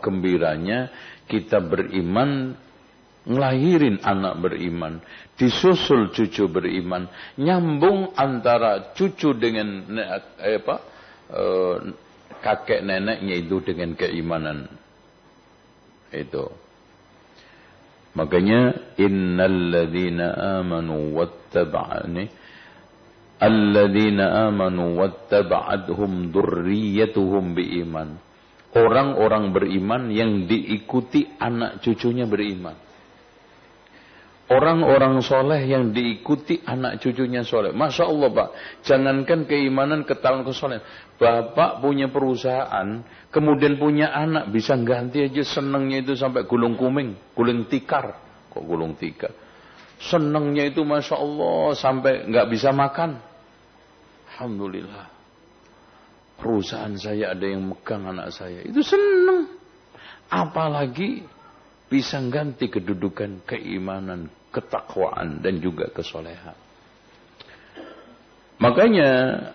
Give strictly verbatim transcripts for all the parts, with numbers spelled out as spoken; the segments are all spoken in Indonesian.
gembiranya kita beriman, ngelahirin anak beriman, disusul cucu beriman, nyambung antara cucu dengan eh, apa eh, kakek neneknya itu dengan keimanan itu. Makanya innalladzina amanu wattaba'ani alladzina amanu wattaba'athum dzurriyyatuhum biiman. Orang-orang beriman yang diikuti anak cucunya beriman. Orang-orang soleh yang diikuti anak cucunya soleh. Masya Allah Pak, jangankan keimanan, ketahuan kesolehan. Bapak punya perusahaan, kemudian punya anak, bisa ganti aja senengnya itu sampai gulung kuming, gulung tikar. Kok gulung tikar? Senengnya itu Masya Allah sampai nggak bisa makan. Alhamdulillah. Perusahaan saya ada yang megang anak saya, itu seneng. Apalagi bisa ganti kedudukan keimanan, ketakwaan, dan juga kesolehan. Makanya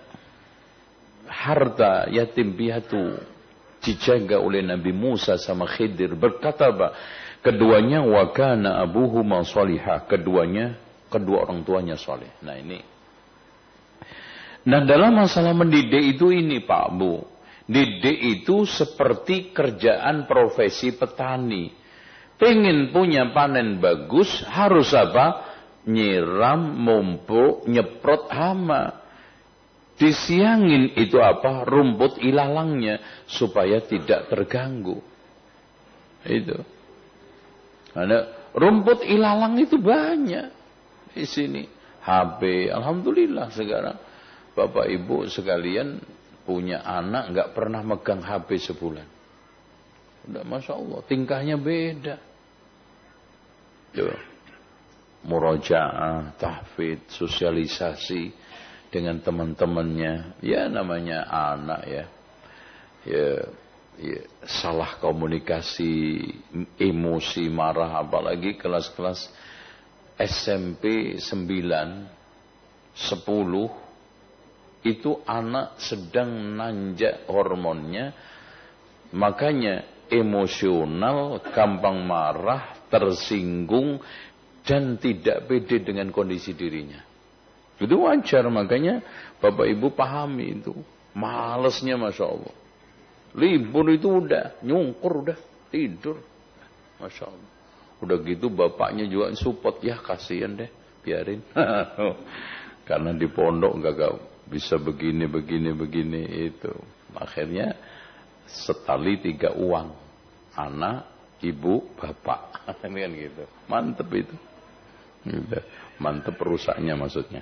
harta yatim piatu dijaga oleh Nabi Musa sama Khidir. Berkata bah, keduanya wa kana abuhuma shalihah, keduanya kedua orang tuanya soleh. Nah ini. Nah dalam masalah mendidik itu ini Pak Bu, didik itu seperti kerjaan profesi petani. Pengen punya panen bagus, harus apa? Nyiram, mumpuk, nyeprot hama. Disiangin itu apa? Rumput ilalangnya, supaya tidak terganggu. Itu. Karena rumput ilalang itu banyak di sini. H P, alhamdulillah sekarang Bapak Ibu sekalian punya anak nggak pernah megang H P sebulan. Udah Masya Allah, tingkahnya beda. Tuh. Murojaah, tahfidz, sosialisasi dengan teman-temannya. Ya namanya anak ya. Ya, ya salah komunikasi, emosi, marah, apalagi kelas-kelas S M P sembilan, sepuluh itu anak sedang nanjak hormonnya. Makanya emosional, gampang marah, tersinggung, dan tidak pede dengan kondisi dirinya. Itu wajar, makanya Bapak Ibu pahami itu. Malesnya Masya Allah. Libur itu udah, nyungkur udah, tidur. Masya Allah. Udah gitu bapaknya juga support, ya kasihan deh, biarin. Karena di pondok gak bisa begini, begini, begini, itu. Akhirnya setali tiga uang. Anak, ibu, bapak. Kan gitu. Mantep itu. Mantep rusaknya maksudnya.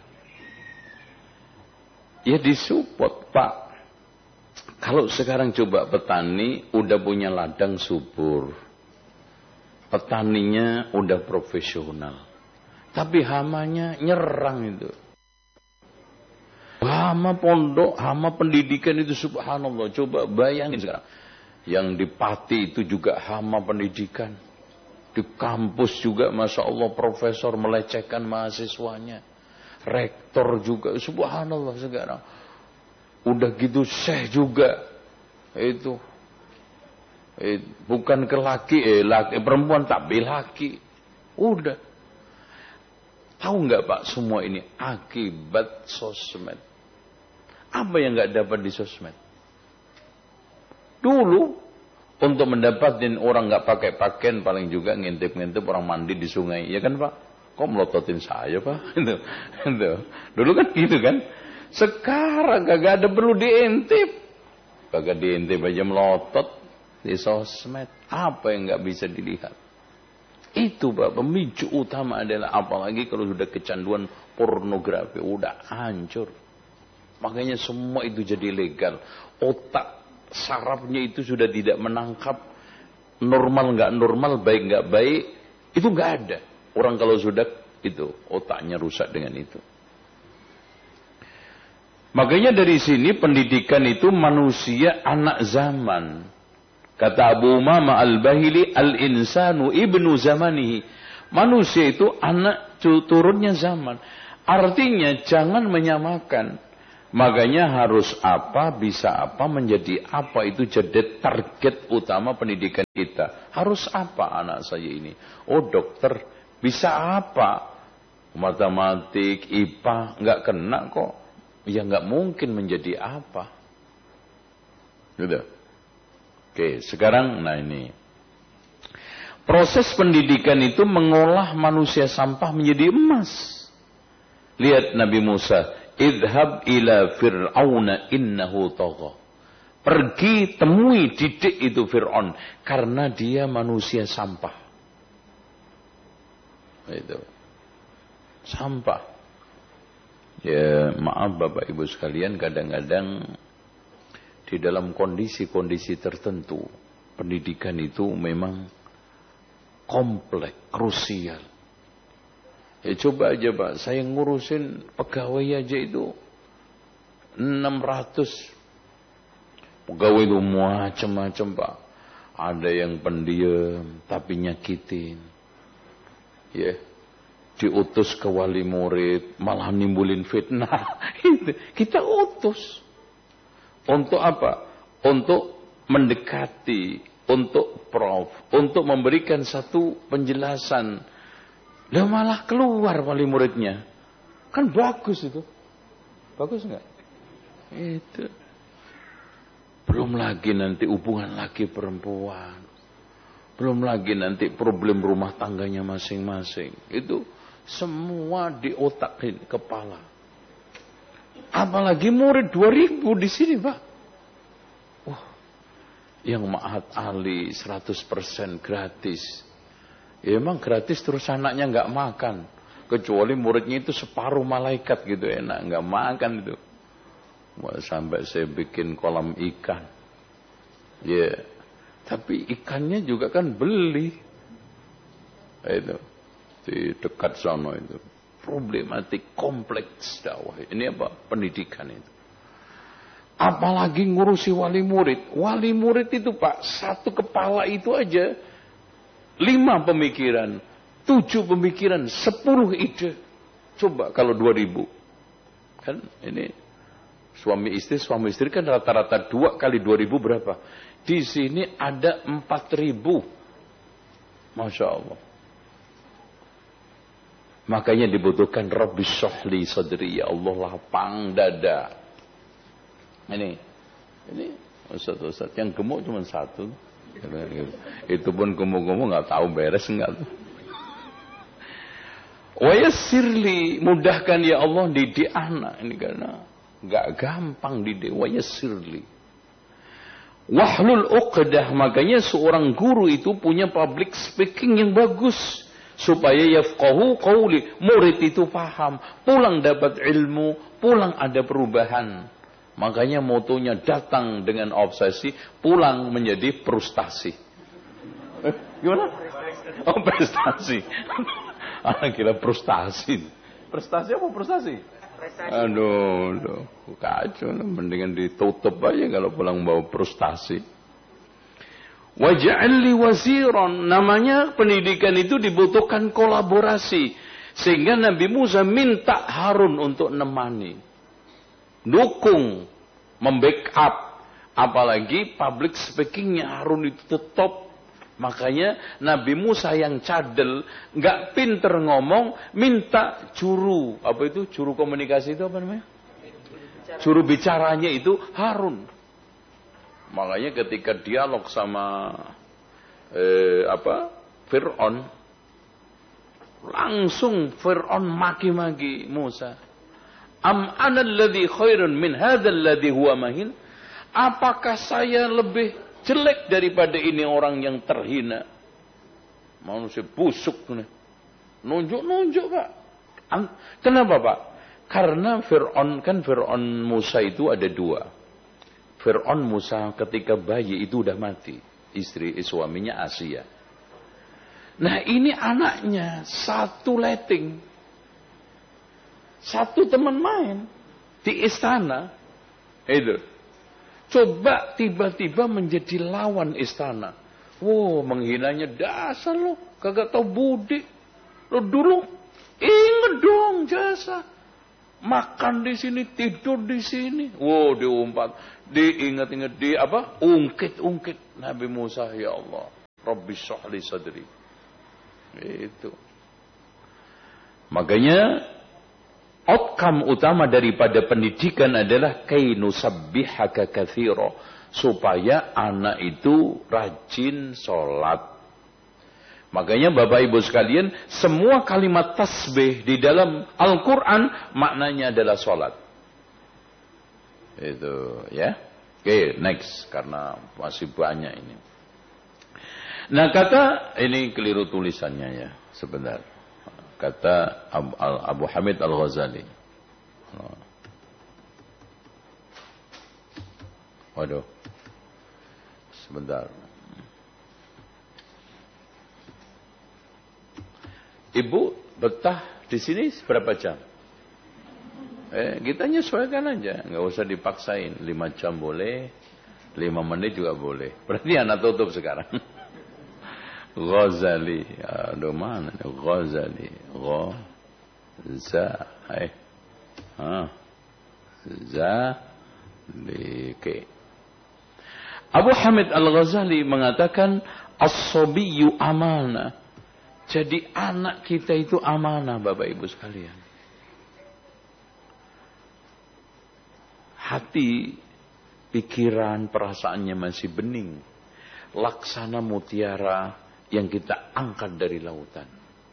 Ya disupport Pak. Kalau sekarang coba petani udah punya ladang subur. Petaninya udah profesional. Tapi hamanya nyerang itu. Hama pondok, hama pendidikan itu subhanallah. Coba bayangin sekarang. Yang di Pati itu juga hama pendidikan. Di kampus juga Masya Allah profesor melecehkan mahasiswanya. Rektor juga subhanallah sekarang. Udah gitu syekh juga. Itu. Eh, bukan ke laki, eh, laki, perempuan tapi laki. Udah. Tahu nggak Pak semua ini akibat sosmed. Apa yang nggak dapat di sosmed? Dulu untuk mendapatkan orang nggak pakai pakaian paling juga ngintip-ngintip orang mandi di sungai, ya kan Pak? Kok melototin saya Pak? Itu, itu. Dulu kan gitu kan? Sekarang kagak ada perlu diintip, kagak diintip aja melotot di sosmed. Apa yang nggak bisa dilihat? Itu Pak, pemicu utama adalah apalagi kalau sudah kecanduan pornografi, udah hancur. Makanya semua itu jadi legal. Otak sarafnya itu sudah tidak menangkap normal nggak normal, baik nggak baik, itu nggak ada. Orang kalau sudah itu otaknya rusak dengan itu. Makanya dari sini pendidikan itu manusia anak zaman. Kata Abu Umamah Al-Bahili, al-insanu ibnu zamanihi. Manusia itu anak turunnya zaman. Artinya jangan menyamakan Makanya harus apa, bisa apa, menjadi apa, itu jadi target utama pendidikan kita. Harus apa anak saya ini? Oh dokter, bisa apa? Matematik, I P A, nggak kena kok. Ya nggak mungkin menjadi apa. Gitu. Oke, sekarang, nah ini. Proses pendidikan itu mengolah manusia sampah menjadi emas. Lihat Nabi Musa, idhab ila fir'auna innahu tagha. Pergi temui, didik itu Fir'aun karena dia manusia sampah. Itu. Sampah. Ya, maaf Bapak Ibu sekalian, kadang-kadang di dalam kondisi-kondisi tertentu pendidikan itu memang kompleks, krusial. Ya coba aja Pak, saya ngurusin pegawai aja itu enam ratus. Pegawai itu macam-macam Pak. Ada yang pendiam tapi nyakitin. Ya. Diutus ke wali murid, malah nimbulin fitnah. Kita utus. Untuk apa? Untuk mendekati, untuk prof, untuk memberikan satu penjelasan. Lah malah keluar wali muridnya. Kan bagus itu. Bagus enggak? Itu. Belum lagi nanti hubungan laki perempuan. Belum lagi nanti problem rumah tangganya masing-masing. Itu semua di otak kepala. Apalagi murid dua ribu di sini, Pak. Wah. Yang ma'had ali seratus persen gratis. Ya emang gratis terus anaknya enggak makan. Kecuali muridnya itu separuh malaikat gitu, enak enggak makan itu. Wah, sampai saya bikin kolam ikan. Ya. Tapi ikannya juga kan beli. Itu di dekat sana itu. Problematik kompleks dakwah. Ini apa? Pendidikan itu. Apalagi ngurusi wali murid. Wali murid itu Pak, satu kepala itu aja lima pemikiran, tujuh pemikiran, sepuluh ide. Coba kalau dua ribu. Kan ini suami istri, suami istri kan rata-rata dua kali dua ribu berapa? Di sini ada empat ribu. Masya Allah. Makanya dibutuhkan Rabbi syrahli sadri, ya Allah lapang dada. Ini, ini Ustaz-Ustaz yang gemuk cuma satu. Itu pun gemuk-gemuk nggak tahu beres enggak tuh. Wa yassirli, mudahkan ya Allah didik anak ini karena nggak gampang didik. Wa yassirli. Wahlul uqdah, makanya seorang guru itu punya public speaking yang bagus. Supaya yafqahu qawli, murid itu paham, pulang dapat ilmu, pulang ada perubahan. Makanya motonya datang dengan obsesi, pulang menjadi frustasi. Eh, gimana? Oh, prestasi. Anak kira frustasi. Prestasi apa frustasi? Aduh, aduh, kacau. Mendingan ditutup aja kalau pulang bawa frustasi. Waj'alli waziran, namanya pendidikan itu dibutuhkan kolaborasi. Sehingga Nabi Musa minta Harun untuk nemani. Dukung, membackup. Apalagi public speakingnya Harun itu tetap. Makanya Nabi Musa yang cadel, nggak pinter ngomong, minta juru. Apa itu? Juru komunikasi itu apa namanya? Juru bicaranya itu Harun. Makanya ketika dialog sama eh, apa Fir'aun, langsung Fir'aun maki-maki Musa. Am ana alladhi khairun min hadzal ladzi huwa mahin? Apakah saya lebih jelek daripada ini orang yang terhina? Manusia busuk nih. Nunjuk-nunjuk, Pak. Kenapa, Pak? Karena Fir'aun, kan Fir'aun Musa itu ada dua. Fir'aun Musa ketika bayi itu udah mati. Istri suaminya Asia. Nah ini anaknya satu letting. Satu teman main. Di istana. Itu. Coba tiba-tiba menjadi lawan istana. Wow, menghinanya dasar lo. Kagak tahu budi. Lo dulu inget dong jasa. Makan di sini, tidur di sini. Wow, diumpat, diingat-ingat, di apa? Ungkit-ungkit Nabi Musa, ya Allah, Rabbi shrah li sadri. Itu. Makanya outcome utama daripada pendidikan adalah kainusabbihaka katsira, supaya anak itu rajin sholat. Makanya Bapak Ibu sekalian, semua kalimat tasbih di dalam Al-Quran maknanya adalah sholat. Itu ya. Oke, okay, next, karena masih banyak ini. Nah, kata ini keliru tulisannya ya, sebentar. Kata Abu Hamid Al-Ghazali. Waduh. Sebentar. Ibu betah di sini berapa jam? Eh, kita nyesuaikan aja, nggak usah dipaksain. Lima jam boleh, lima menit juga boleh. Berarti anak tutup sekarang. Ghazali, aduh mana? Ghazali, Ghaza, eh, ah, Zalike. Abu Hamid Al-Ghazali mengatakan as-sabiyyu amanah. Jadi anak kita itu amanah, Bapak Ibu sekalian. Hati, pikiran, perasaannya masih bening. Laksana mutiara yang kita angkat dari lautan.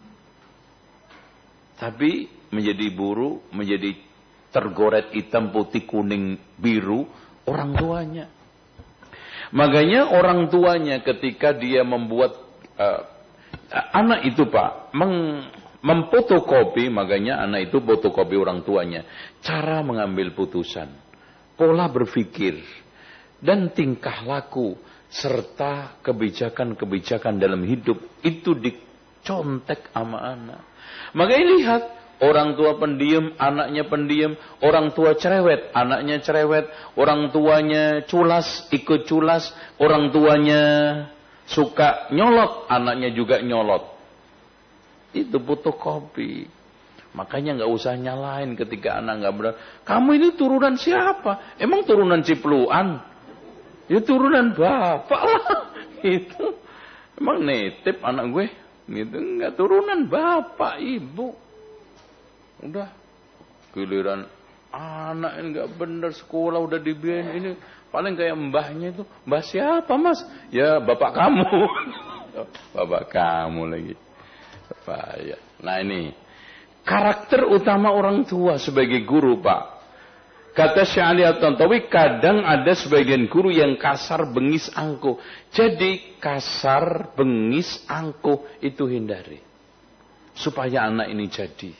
Tapi menjadi buru, menjadi tergoret hitam, putih, kuning, biru, orang tuanya. Makanya orang tuanya ketika dia membuat uh, anak itu Pak meng, memfotokopi, makanya anak itu fotokopi orang tuanya. Cara mengambil putusan, pola berpikir, dan tingkah laku, serta kebijakan-kebijakan dalam hidup itu dicontek sama anak. Makanya lihat, orang tua pendiam, anaknya pendiam, orang tua cerewet, anaknya cerewet, orang tuanya culas, ikut culas, orang tuanya suka nyolot, anaknya juga nyolot. Itu fotokopi. Makanya nggak usah nyalain ketika anak nggak benar. Kamu ini turunan siapa? Emang turunan Cipluan? Ya turunan bapak lah. Itu emang nitip anak gue. Gitu nggak, turunan bapak ibu. Udah giliran anak ini nggak benar, sekolah udah dibiayain, ini paling kayak mbahnya itu. Mbah siapa mas? Ya bapak kamu. Bapak kamu lagi. Bahaya. Nah ini karakter utama orang tua sebagai guru Pak. Kata Syekh Ali At-Tantawi, kadang ada sebagian guru yang kasar, bengis, angkuh. Jadi kasar, bengis, angkuh itu hindari. Supaya anak ini jadi.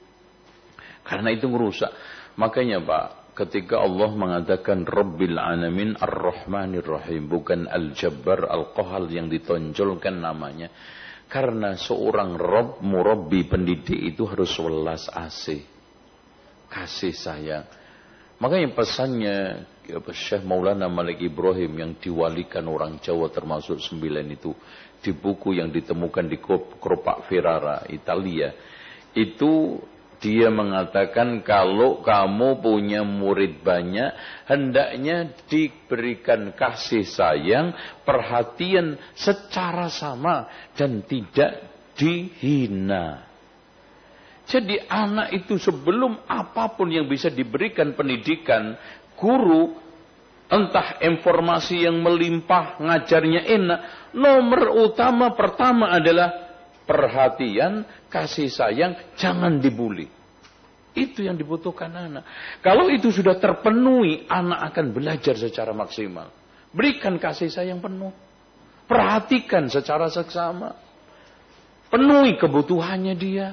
Karena itu merusak. Makanya Pak, ketika Allah mengatakan Rabbil Alamin Ar-Rahmanir Rahim, bukan Al-Jabbar Al-Qahal yang ditonjolkan namanya. Karena seorang Rabb, murabbi, pendidik itu harus welas asih, kasih sayang. Makanya pesannya Syekh Maulana Malik Ibrahim yang diwalikan orang Jawa termasuk sembilan itu, di buku yang ditemukan di Keropak Ferrara, Italia, itu dia mengatakan kalau kamu punya murid banyak, hendaknya diberikan kasih sayang, perhatian secara sama dan tidak dihina. Jadi anak itu sebelum apapun yang bisa diberikan pendidikan, guru, entah informasi yang melimpah, ngajarnya enak, nomor utama pertama adalah perhatian, kasih sayang, jangan dibuli. Itu yang dibutuhkan anak. Kalau itu sudah terpenuhi, anak akan belajar secara maksimal. Berikan kasih sayang penuh. Perhatikan secara seksama. Penuhi kebutuhannya dia.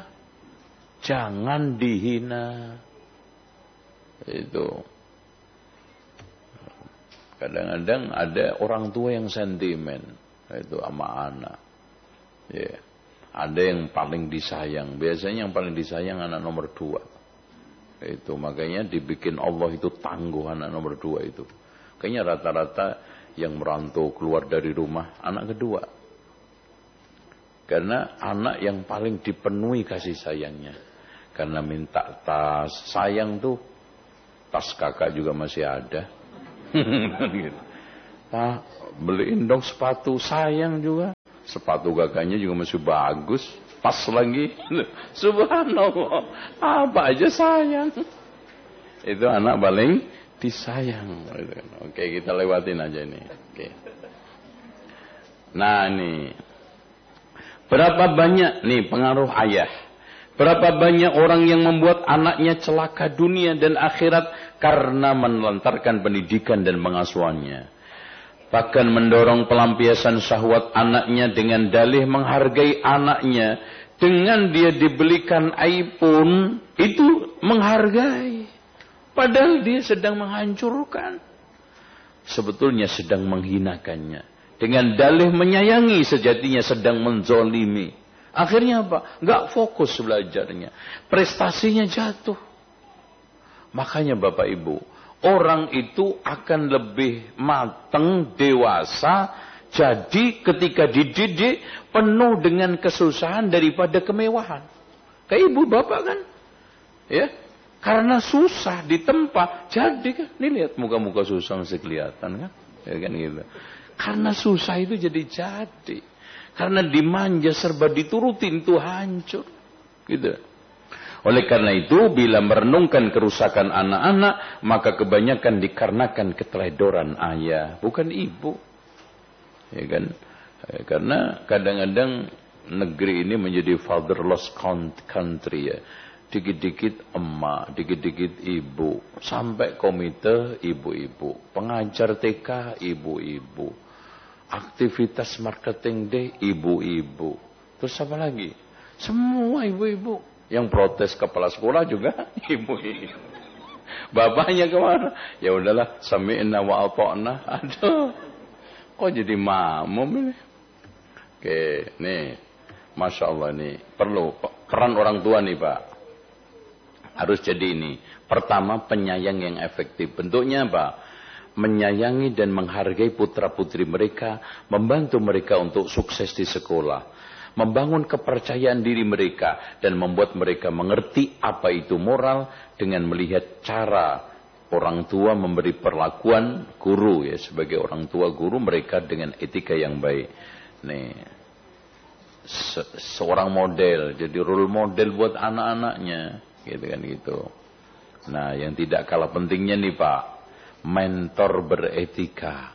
Jangan dihina. Itu. Kadang-kadang ada orang tua yang sentimen. Itu sama anak. Ya. Yeah. Ada yang paling disayang. Biasanya yang paling disayang anak nomor dua. Itu makanya dibikin Allah itu tangguh anak nomor dua itu. Kayaknya rata-rata yang merantau keluar dari rumah anak kedua. Karena anak yang paling dipenuhi kasih sayangnya. karena minta tas. Sayang tuh, tas kakak juga masih ada. Gitu. Pak, beliin dong sepatu. Sayang juga, sepatu kakaknya juga masih bagus, pas lagi. Subhanallah, apa aja sayang. Itu anak paling disayang. Oke, kita lewatin aja ini. Oke. Nah ini, berapa banyak nih pengaruh ayah. Berapa banyak orang yang membuat anaknya celaka dunia dan akhirat karena menelantarkan pendidikan dan pengasuhannya. Bahkan mendorong pelampiasan syahwat anaknya dengan dalih menghargai anaknya. Dengan dia dibelikan iPhone, itu menghargai. Padahal dia sedang menghancurkan. Sebetulnya sedang menghinakannya. Dengan dalih menyayangi, sejatinya sedang menzolimi. Akhirnya apa? Nggak fokus belajarnya. Prestasinya jatuh. Makanya Bapak Ibu, orang itu akan lebih matang, dewasa, jadi ketika dididik penuh dengan kesusahan daripada kemewahan. Kayak ibu bapak kan? Ya, karena susah ditempa, jadi kan? Ini lihat muka-muka susah masih kelihatan kan? Ya kan gitu. Karena susah itu jadi jadi. Karena dimanja serba diturutin itu hancur. Gitu. Oleh karena itu bila merenungkan kerusakan anak-anak, maka kebanyakan dikarenakan keteledoran ayah, bukan ibu. Ya kan? Karena kadang-kadang negeri ini menjadi fatherless country ya. Dikit-dikit emak, dikit-dikit ibu, sampai komite ibu-ibu, pengajar T K ibu-ibu. Aktivitas marketing day ibu-ibu. Terus apa lagi? Semua ibu-ibu. Yang protes kepala sekolah juga ibu-ibu. Bapaknya kemana? Ya udahlah, sami'na wa ata'na. Aduh, kok jadi mamum ini? Oke, nih, masya Allah nih, perlu peran orang tua nih Pak. Harus jadi ini. Pertama, penyayang yang efektif. Bentuknya apa? Menyayangi dan menghargai putra-putri mereka, membantu mereka untuk sukses di sekolah, membangun kepercayaan diri mereka, dan membuat mereka mengerti apa itu moral dengan melihat cara orang tua memberi perlakuan guru ya, sebagai orang tua guru mereka dengan etika yang baik. Nih, se seorang model, jadi role model buat anak-anaknya, gitu kan gitu. Nah, yang tidak kalah pentingnya nih Pak, mentor beretika.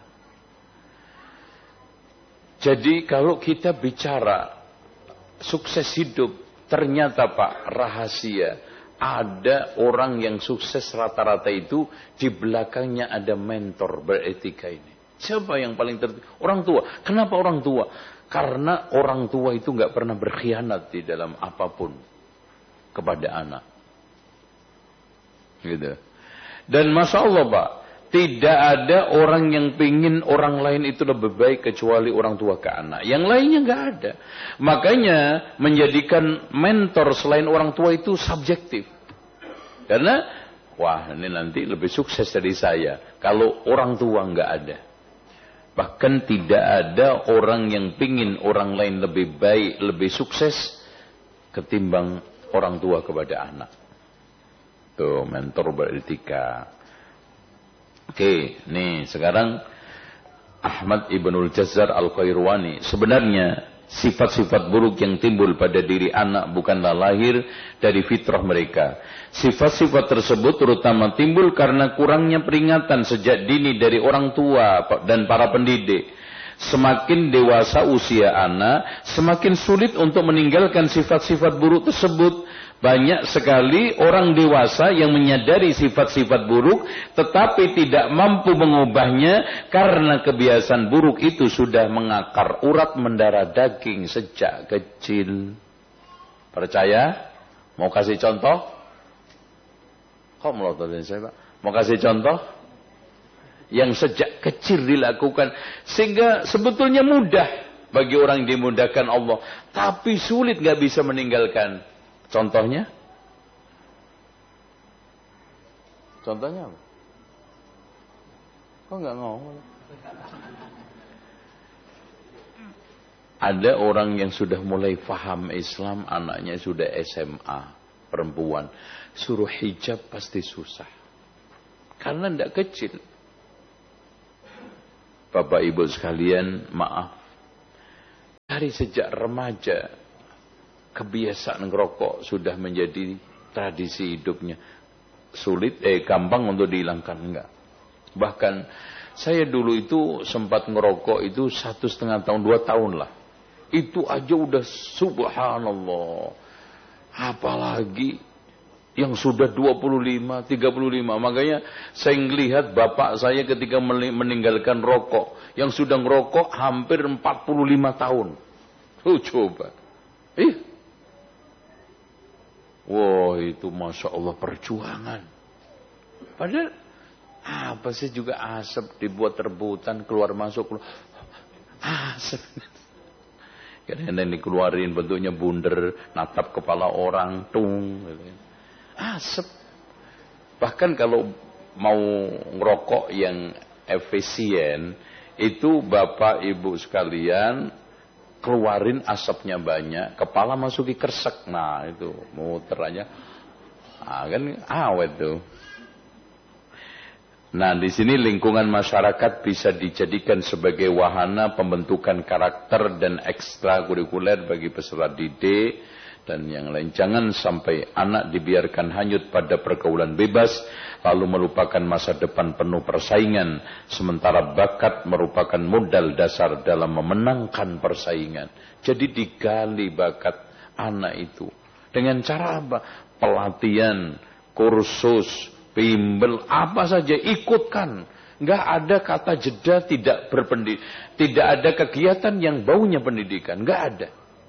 Jadi kalau kita bicara sukses hidup, ternyata Pak, rahasia. Ada orang yang sukses rata-rata itu, di belakangnya ada mentor beretika ini. Siapa yang paling tertentu? Orang tua. Kenapa orang tua? Karena orang tua itu nggak pernah berkhianat di dalam apapun kepada anak. Gitu. Dan Masya Allah Pak, tidak ada orang yang pingin orang lain itu lebih baik kecuali orang tua ke anak. Yang lainnya nggak ada. Makanya menjadikan mentor selain orang tua itu subjektif. Karena wah ini nanti lebih sukses dari saya. Kalau orang tua nggak ada. Bahkan tidak ada orang yang pingin orang lain lebih baik, lebih sukses ketimbang orang tua kepada anak. Tuh mentor beretika. Oke, nih sekarang Ahmad Ibnul Jazzar Al-Qairwani. Sebenarnya sifat-sifat buruk yang timbul pada diri anak bukanlah lahir dari fitrah mereka. Sifat-sifat tersebut terutama timbul karena kurangnya peringatan sejak dini dari orang tua dan para pendidik. Semakin dewasa usia anak, semakin sulit untuk meninggalkan sifat-sifat buruk tersebut. Banyak sekali orang dewasa yang menyadari sifat-sifat buruk, tetapi tidak mampu mengubahnya karena kebiasaan buruk itu sudah mengakar urat mendarah daging sejak kecil. Percaya? Mau kasih contoh? Kok melototin saya Pak? Mau kasih contoh? Yang sejak kecil dilakukan, sehingga sebetulnya mudah bagi orang yang dimudahkan Allah, tapi sulit nggak bisa meninggalkan. Contohnya? Contohnya apa? Kok nggak ngomong? Ada orang yang sudah mulai faham Islam, anaknya sudah S M A. perempuan. Suruh hijab pasti susah. Karena tidak kecil. Bapak Ibu sekalian, maaf. Dari sejak remaja, kebiasaan ngerokok sudah menjadi tradisi hidupnya. Sulit, eh gampang untuk dihilangkan, enggak. Bahkan saya dulu itu sempat ngerokok itu satu setengah tahun, dua tahun lah. Itu aja udah subhanallah. Apalagi yang sudah dua puluh lima, tiga puluh lima. Makanya saya melihat bapak saya ketika meninggalkan rokok. Yang sudah ngerokok hampir empat puluh lima tahun. Tuh coba. Ih. Wah, itu Masya Allah perjuangan. Padahal apa sih juga asap dibuat rebutan keluar masuk. Keluar. Asap. Kadang-kadang dikeluarin bentuknya bunder, natap kepala orang, tung. Asap. Bahkan kalau mau ngerokok yang efisien, itu Bapak Ibu sekalian keluarin asapnya banyak, kepala masuki kresek. Nah itu muter aja. Nah, kan awet tuh. Nah, di sini lingkungan masyarakat bisa dijadikan sebagai wahana pembentukan karakter dan ekstrakurikuler bagi peserta didik dan yang lain. Jangan sampai anak dibiarkan hanyut pada pergaulan bebas, lalu melupakan masa depan penuh persaingan, sementara bakat merupakan modal dasar dalam memenangkan persaingan. Jadi digali bakat anak itu. Dengan cara apa? Pelatihan, kursus, bimbel, apa saja ikutkan. Enggak ada kata jeda tidak berpendidikan. Tidak ada kegiatan yang baunya pendidikan. Enggak ada.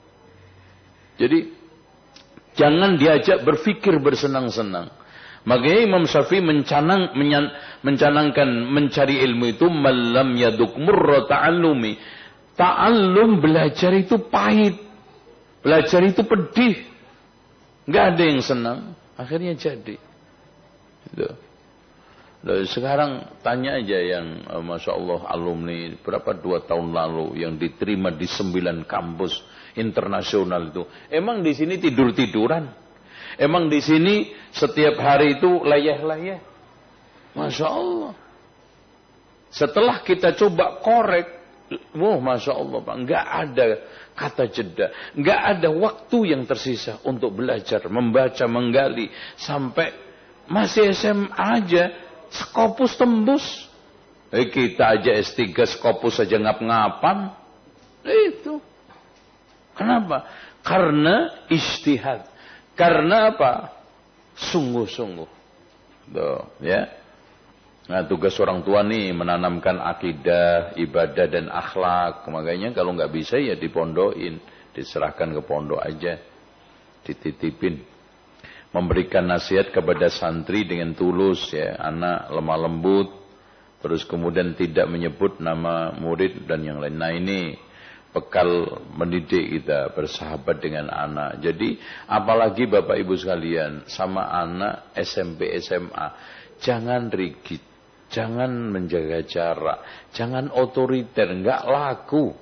Jadi jangan diajak berpikir bersenang-senang. Makanya Imam Syafi'i mencanang, menyan, mencanangkan mencari ilmu itu malam yaduk murra ta'allumi. Ta'allum belajar itu pahit. Belajar itu pedih. Enggak ada yang senang. Akhirnya jadi. Gitu. Dan sekarang tanya aja yang Masya Allah alumni berapa dua tahun lalu yang diterima di sembilan kampus internasional itu. Emang di sini tidur-tiduran? Emang di sini setiap hari itu layah-layah? Masya Allah. Setelah kita coba korek, oh Masya Allah Pak, nggak ada kata jeda, nggak ada waktu yang tersisa untuk belajar, membaca, menggali sampai masih S M A aja, Skopus tembus. Eh, kita aja S tiga Skopus aja ngap-ngapan. Itu. Kenapa? Karena ijtihad. Karena apa? Sungguh-sungguh. Tuh, ya. Nah, tugas orang tua nih menanamkan akidah, ibadah dan akhlak. Makanya kalau nggak bisa ya dipondokin, diserahkan ke pondok aja, dititipin. Memberikan nasihat kepada santri dengan tulus, ya, anak lemah lembut, terus kemudian tidak menyebut nama murid dan yang lain. Nah ini bekal mendidik kita bersahabat dengan anak. Jadi apalagi Bapak Ibu sekalian sama anak S M P S M A, jangan rigid, jangan menjaga jarak, jangan otoriter, nggak laku.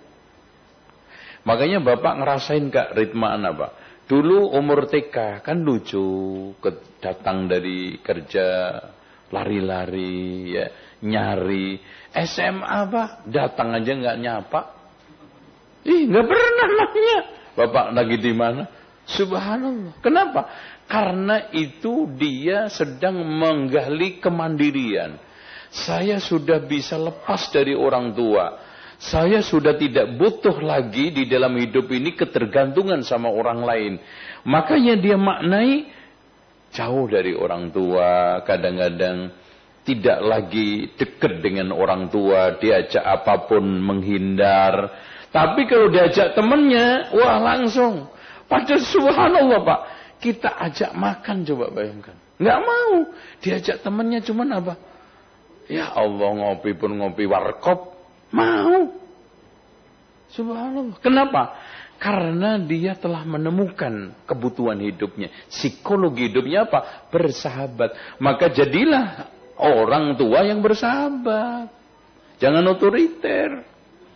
Makanya Bapak ngerasain Kak ritme anak Pak. Dulu umur T K kan lucu, datang dari kerja lari-lari, ya, nyari. S M A Pak, datang aja nggak nyapa. Ih, nggak pernah nanya. Bapak lagi di mana? Subhanallah. Kenapa? Karena itu dia sedang menggali kemandirian. Saya sudah bisa lepas dari orang tua. Saya sudah tidak butuh lagi di dalam hidup ini ketergantungan sama orang lain. Makanya dia maknai jauh dari orang tua. Kadang-kadang tidak lagi dekat dengan orang tua. Diajak apapun menghindar. Tapi kalau diajak temannya, wah langsung. Padahal subhanallah Pak. Kita ajak makan coba bayangkan. Nggak mau. Diajak temannya cuman apa? Ya Allah ngopi pun ngopi warkop. Mau. Subhanallah. Kenapa? Karena dia telah menemukan kebutuhan hidupnya. Psikologi hidupnya apa? Bersahabat. Maka jadilah orang tua yang bersahabat. Jangan otoriter.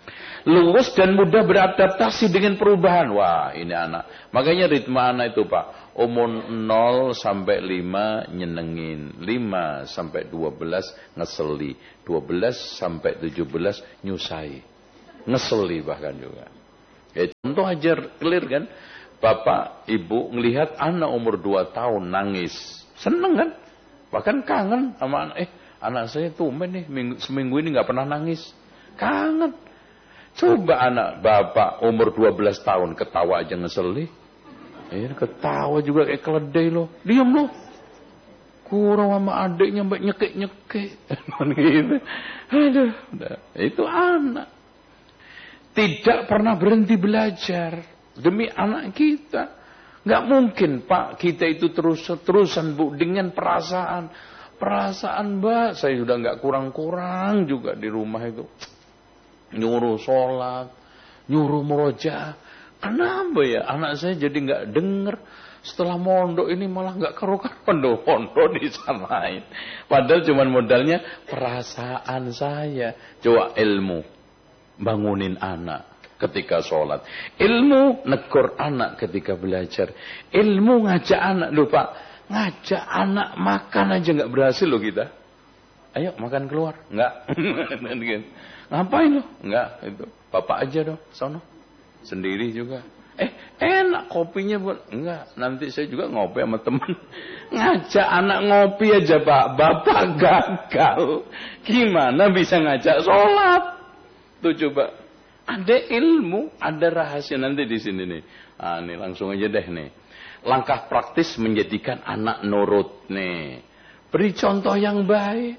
luwes dan mudah beradaptasi dengan perubahan. Wah, ini anak. Makanya ritme anak itu, Pak, umur nol sampai lima nyenengin, lima sampai dua belas ngeseli, dua belas sampai tujuh belas nyusai, ngeseli bahkan juga. Ya, contoh aja clear kan, bapak ibu ngelihat anak umur dua tahun nangis, seneng kan, bahkan kangen sama anak. Eh, anak saya tumben nih minggu, seminggu ini nggak pernah nangis, kangen. Coba anak bapak umur dua belas tahun ketawa aja ngeseli. Eh, ketawa juga kayak keledai loh. Diam loh. Kurang sama adiknya mbak nyekik-nyekik. Gitu. Aduh, itu anak. Tidak pernah berhenti belajar. Demi anak kita. Nggak mungkin Pak kita itu terus-terusan Bu dengan perasaan. Perasaan mbak. Saya sudah nggak kurang-kurang juga di rumah itu. Nyuruh sholat, nyuruh murojaah. Kenapa ya anak saya jadi nggak denger? Setelah mondok ini malah nggak karu-karuan mondok disamain. Padahal cuman modalnya perasaan saya. Coba ilmu, bangunin anak ketika sholat. Ilmu negur anak ketika belajar. Ilmu ngajak anak, loh Pak, ngajak anak makan aja nggak berhasil loh kita. Ayo makan keluar, nggak. Ngapain lo? Enggak, itu. Bapak aja dong, sono. Sendiri juga. Eh, enak kopinya buat. Enggak, nanti saya juga ngopi sama teman. Ngajak anak ngopi aja, Pak. Bapak gagal. Gimana bisa ngajak sholat? Tuh coba. Ada ilmu, ada rahasia nanti di sini nih. Ah, nih langsung aja deh nih. Langkah praktis menjadikan anak nurut nih. Beri contoh yang baik.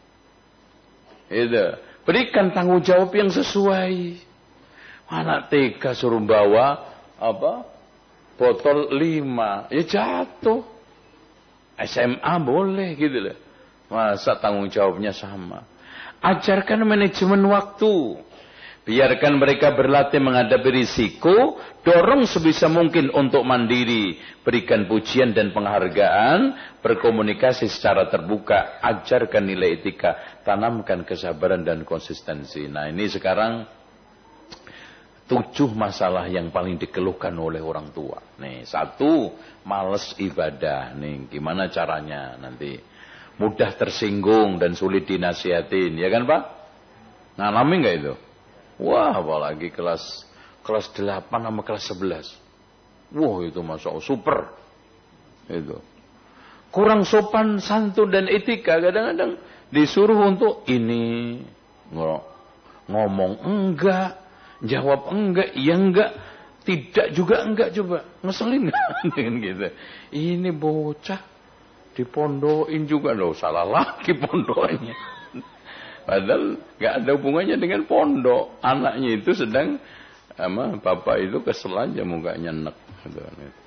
Itu. Berikan tanggung jawab yang sesuai. Anak T K suruh bawa apa? Botol lima, ya jatuh. S M A boleh gitu loh. Masa tanggung jawabnya sama? Ajarkan manajemen waktu. Biarkan mereka berlatih menghadapi risiko, dorong sebisa mungkin untuk mandiri, berikan pujian dan penghargaan, berkomunikasi secara terbuka, ajarkan nilai etika, tanamkan kesabaran dan konsistensi. Nah ini sekarang tujuh masalah yang paling dikeluhkan oleh orang tua. Nih satu, males ibadah. Nih gimana caranya nanti? Mudah tersinggung dan sulit dinasihatin, ya kan Pak? Ngalami nggak itu? Wah, apalagi kelas kelas delapan sama kelas sebelas. Wah, itu masya Allah super. Itu. Kurang sopan santun dan etika, kadang-kadang disuruh untuk ini ngomong enggak, jawab enggak, iya enggak, tidak juga enggak, coba ngeselin enggak dengan gitu. Ini bocah dipondokin juga loh, salah lagi pondoknya. Padahal nggak ada hubungannya dengan pondok. Anaknya itu sedang, ama bapak itu kesel aja mukanya nek. Gitu.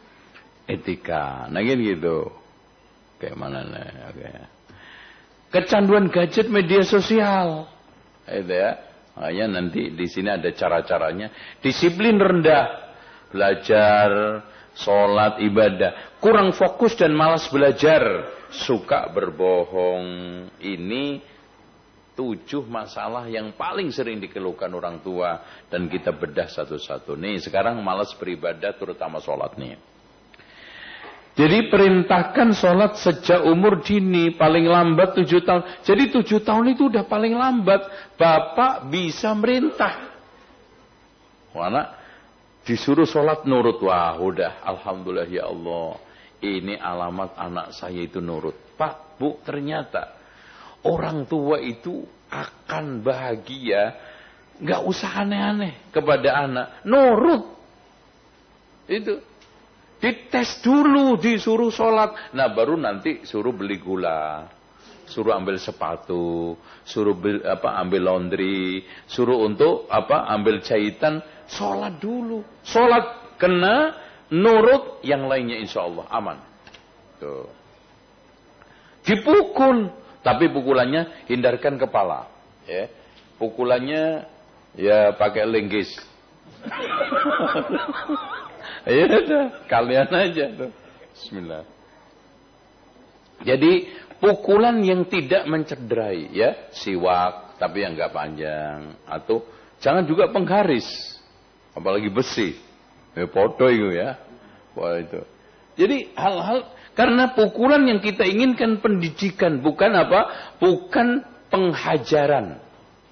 Etika, nah gitu. Kayak mana nih? Okay. Kecanduan gadget media sosial, itu ya. Makanya nanti di sini ada cara-caranya. Disiplin rendah, belajar, sholat, ibadah. Kurang fokus dan malas belajar, suka berbohong. Ini tujuh masalah yang paling sering dikeluhkan orang tua dan kita bedah satu-satu. Nih sekarang malas beribadah terutama sholat nih. Jadi perintahkan sholat sejak umur dini, paling lambat tujuh tahun. Jadi tujuh tahun itu udah paling lambat. Bapak bisa merintah. Mana disuruh sholat nurut. Wah udah alhamdulillah ya Allah. Ini alamat anak saya itu nurut. Pak, Bu, ternyata orang tua itu akan bahagia, nggak usah aneh-aneh kepada anak, nurut. Itu dites dulu, disuruh sholat, nah baru nanti suruh beli gula, suruh ambil sepatu, suruh beli, apa ambil laundry, suruh untuk apa ambil jahitan, sholat dulu, sholat kena, nurut, yang lainnya insya Allah aman. Tuh. Dipukul. Tapi pukulannya hindarkan kepala, ya. Pukulannya ya pakai linggis. Ya udah, kalian aja tuh. Bismillah. Jadi pukulan yang tidak mencederai, ya, siwak tapi yang enggak panjang atau Jangan juga penggaris, apalagi besi. Ya, foto itu ya. Wah itu. Jadi hal-hal, karena pukulan yang kita inginkan pendidikan, bukan apa? Bukan penghajaran.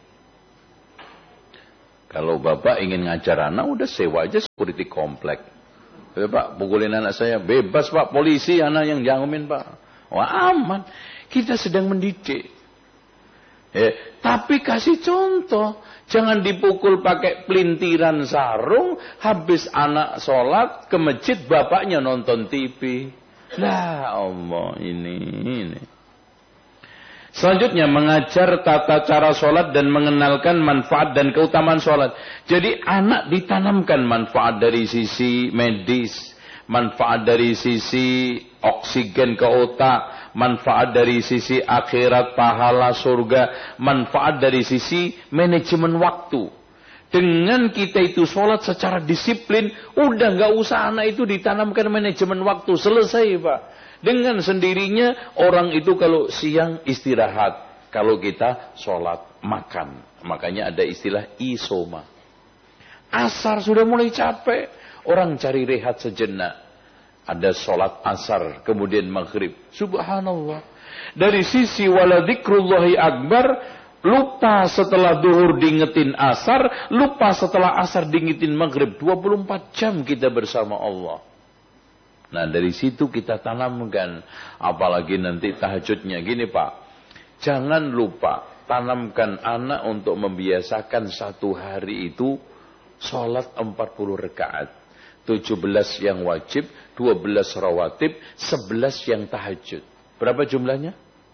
Kalau bapak ingin ngajar anak, udah sewa aja security komplek. Ya, Pak, pukulin anak saya, bebas Pak, polisi anak yang jamin Pak. Wah aman, kita sedang mendidik. Ya, tapi kasih contoh, jangan dipukul pakai pelintiran sarung, habis anak sholat ke masjid, bapaknya nonton T V. Lah Allah ini, ini. Selanjutnya mengajar tata cara sholat dan mengenalkan manfaat dan keutamaan sholat. Jadi anak ditanamkan manfaat dari sisi medis, manfaat dari sisi oksigen ke otak, manfaat dari sisi akhirat, pahala, surga, manfaat dari sisi manajemen waktu. Dengan kita itu sholat secara disiplin, udah gak usah anak itu ditanamkan manajemen waktu, selesai Pak. Dengan sendirinya orang itu kalau siang istirahat, kalau kita sholat makan. Makanya ada istilah isoma. Asar sudah mulai capek, orang cari rehat sejenak. Ada sholat asar, kemudian maghrib. Subhanallah. Dari sisi waladikrullahi akbar, lupa setelah duhur diingetin asar, lupa setelah asar diingetin maghrib. dua puluh empat jam kita bersama Allah. Nah dari situ kita tanamkan. Apalagi nanti tahajudnya. Gini Pak, jangan lupa tanamkan anak untuk membiasakan satu hari itu sholat empat puluh rakaat. tujuh belas yang wajib, dua belas rawatib, sebelas yang tahajud. Berapa jumlahnya?